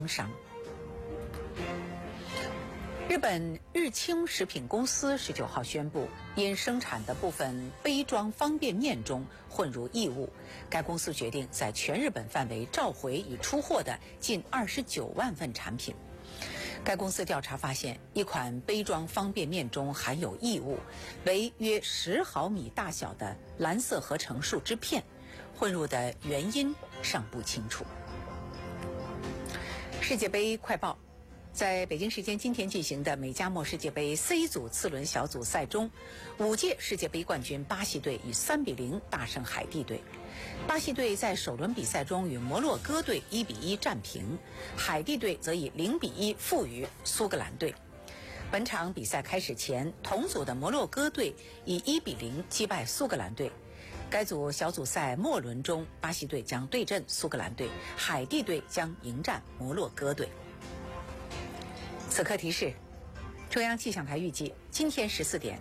商。日本日清食品公司19号宣布，因生产的部分杯装方便面中混入异物，该公司决定在全日本范围召回已出货的近29万份产品。该公司调查发现，一款杯装方便面中含有异物，为约10毫米大小的蓝色合成树脂片，混入的原因尚不清楚。世界杯快报。在北京时间今天进行的美加墨世界杯 C 组次轮小组赛中，5届世界杯冠军巴西队以3-0大胜海地队。巴西队在首轮比赛中与摩洛哥队1-1战平，海地队则以0-1负于苏格兰队。本场比赛开始前，同组的摩洛哥队以1-0击败苏格兰队。该组小组赛末轮中，巴西队将对阵苏格兰队，海地队将迎战摩洛哥队。此刻提示：中央气象台预计今天14点